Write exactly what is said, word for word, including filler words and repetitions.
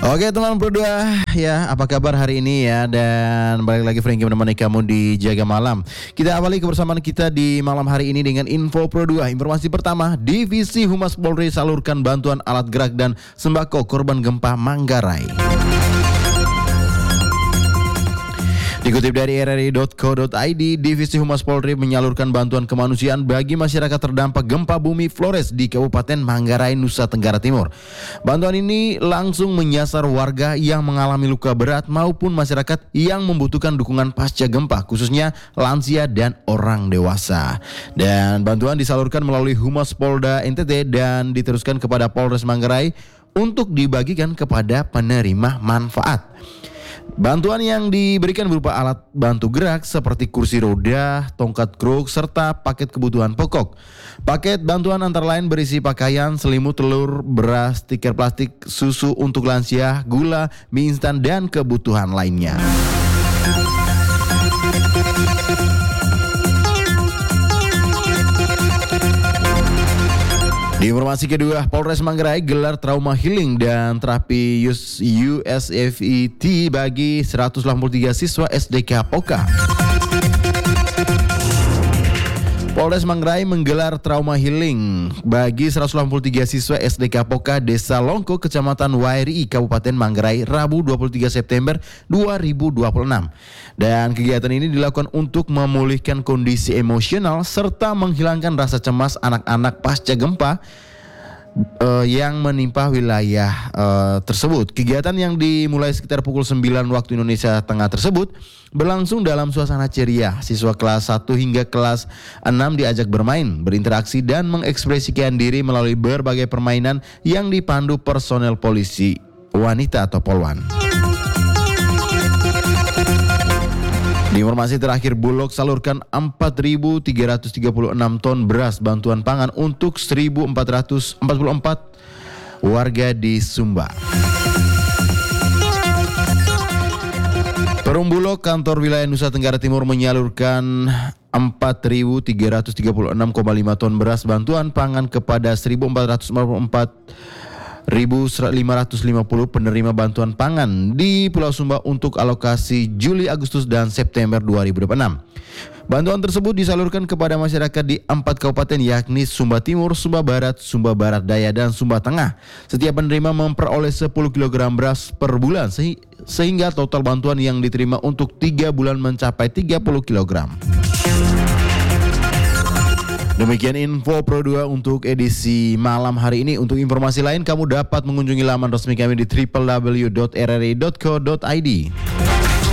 Oke teman berdua, ya apa kabar hari ini ya? Dan balik lagi Frankie menemani kamu di Jaga Malam. Kita awali kebersamaan kita di malam hari ini dengan info Pro dua. Informasi pertama, Divisi Humas Polri salurkan bantuan alat gerak dan sembako korban gempa Manggarai. Dikutip dari r r i dot co dot i d, Divisi Humas Polri menyalurkan bantuan kemanusiaan bagi masyarakat terdampak gempa bumi Flores di Kabupaten Manggarai, Nusa Tenggara Timur. Bantuan ini langsung menyasar warga yang mengalami luka berat maupun masyarakat yang membutuhkan dukungan pasca gempa, khususnya lansia dan orang dewasa. Dan bantuan disalurkan melalui Humas Polda N T T dan diteruskan kepada Polres Manggarai untuk dibagikan kepada penerima manfaat. Bantuan yang diberikan berupa alat bantu gerak seperti kursi roda, tongkat kruk, serta paket kebutuhan pokok. Paket bantuan antara lain berisi pakaian, selimut, telur, beras, stiker plastik, susu untuk lansia, gula, mie instan, dan kebutuhan lainnya. Di informasi kedua, Polres Manggarai gelar trauma healing dan terapi U S F I T bagi seratus delapan puluh tiga siswa S D K Poka. Polres Manggarai menggelar trauma healing bagi seratus delapan puluh tiga siswa S D K Poka Desa Longko, Kecamatan Wairi, Kabupaten Manggarai, Rabu dua puluh tiga September dua ribu dua puluh enam. Dan kegiatan ini dilakukan untuk memulihkan kondisi emosional serta menghilangkan rasa cemas anak-anak pasca gempa Uh, yang menimpa wilayah uh, tersebut. Kegiatan yang dimulai sekitar pukul sembilan waktu Indonesia Tengah tersebut berlangsung dalam suasana ceria. Siswa kelas satu hingga kelas enam diajak bermain, berinteraksi dan mengekspresikan diri melalui berbagai permainan yang dipandu personel polisi wanita atau polwan. Di informasi terakhir, Bulog salurkan empat ribu tiga ratus tiga puluh enam ton beras bantuan pangan untuk seribu empat ratus empat puluh empat warga di Sumba. Perum Bulog Kantor Wilayah Nusa Tenggara Timur menyalurkan empat ribu tiga ratus tiga puluh enam koma lima ton beras bantuan pangan kepada seribu empat ratus empat puluh empat seribu lima ratus lima puluh penerima bantuan pangan di Pulau Sumba untuk alokasi Juli, Agustus, dan September dua ribu dua puluh enam. Bantuan tersebut disalurkan kepada masyarakat di empat kabupaten yakni Sumba Timur, Sumba Barat, Sumba Barat Daya, dan Sumba Tengah. Setiap penerima memperoleh sepuluh kilogram beras per bulan sehingga total bantuan yang diterima untuk tiga bulan mencapai tiga puluh kilogram. Demikian info Pro dua untuk edisi malam hari ini. Untuk informasi lain kamu dapat mengunjungi laman resmi kami di w w w dot r r i dot co dot i d.